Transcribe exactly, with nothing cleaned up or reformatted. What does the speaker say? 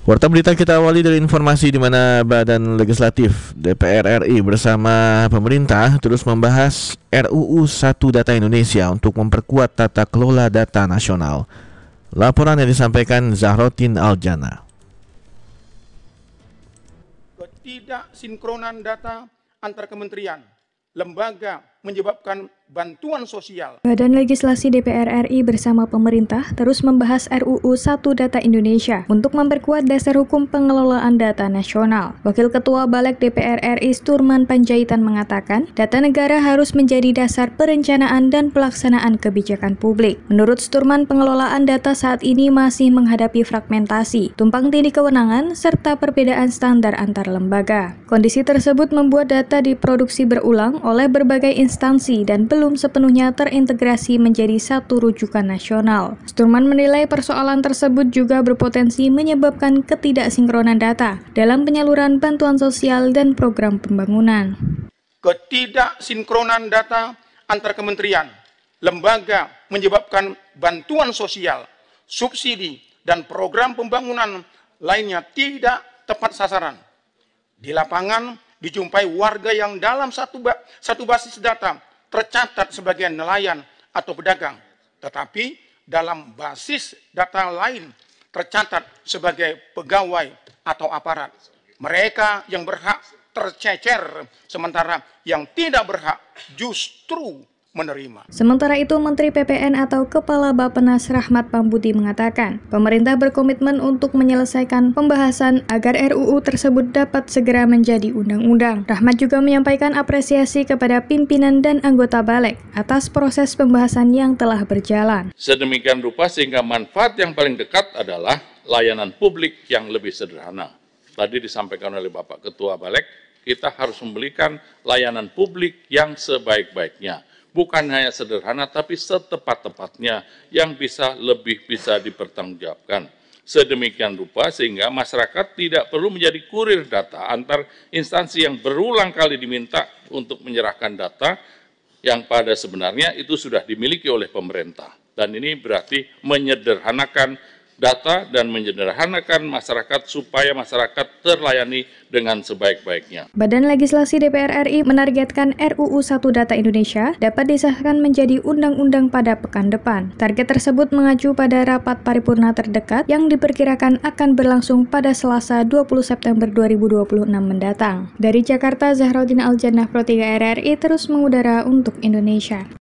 Warta berita kita awali dari informasi di mana Badan Legislatif D P R R I bersama pemerintah terus membahas R U U Satu Data Indonesia untuk memperkuat tata kelola data nasional. Laporan yang disampaikan Zahrotin Aljana. Ketidaksinkronan data antar kementerian, lembaga menyebabkan bantuan sosial. Badan Legislasi D P R R I bersama pemerintah terus membahas R U U Satu Data Indonesia untuk memperkuat dasar hukum pengelolaan data nasional. Wakil Ketua Balik D P R R I Sturman Panjaitan mengatakan, data negara harus menjadi dasar perencanaan dan pelaksanaan kebijakan publik. Menurut Sturman, pengelolaan data saat ini masih menghadapi fragmentasi, tumpang tindih kewenangan, serta perbedaan standar antar lembaga. Kondisi tersebut membuat data diproduksi berulang oleh berbagai instansi dan belum sepenuhnya terintegrasi menjadi satu rujukan nasional. Sturman menilai persoalan tersebut juga berpotensi menyebabkan ketidaksinkronan data dalam penyaluran bantuan sosial dan program pembangunan. Ketidaksinkronan data antar kementerian, lembaga menyebabkan bantuan sosial, subsidi, dan program pembangunan lainnya tidak tepat sasaran. Di lapangan dijumpai warga yang dalam satu, ba satu basis data tercatat sebagai nelayan atau pedagang, tetapi dalam basis data lain tercatat sebagai pegawai atau aparat. Mereka yang berhak tercecer, sementara yang tidak berhak justru menerima. Sementara itu, Menteri P P N atau Kepala Bappenas Rahmat Pambudi mengatakan, pemerintah berkomitmen untuk menyelesaikan pembahasan agar R U U tersebut dapat segera menjadi undang-undang. Rahmat juga menyampaikan apresiasi kepada pimpinan dan anggota Balik atas proses pembahasan yang telah berjalan. Sedemikian rupa sehingga manfaat yang paling dekat adalah layanan publik yang lebih sederhana. Tadi disampaikan oleh Bapak Ketua Balik, kita harus memberikan layanan publik yang sebaik-baiknya. Bukan hanya sederhana, tapi setepat-tepatnya yang bisa lebih bisa dipertanggungjawabkan. Sedemikian rupa sehingga masyarakat tidak perlu menjadi kurir data antar instansi yang berulang kali diminta untuk menyerahkan data yang pada sebenarnya itu sudah dimiliki oleh pemerintah. Dan ini berarti menyederhanakan data dan menyederhanakan masyarakat supaya masyarakat terlayani dengan sebaik-baiknya. Badan Legislasi D P R R I menargetkan R U U Satu Data Indonesia dapat disahkan menjadi undang-undang pada pekan depan. Target tersebut mengacu pada rapat paripurna terdekat yang diperkirakan akan berlangsung pada Selasa dua puluh September dua ribu dua puluh enam mendatang. Dari Jakarta, Zahrotin Aljana, Pro tiga R R I terus mengudara untuk Indonesia.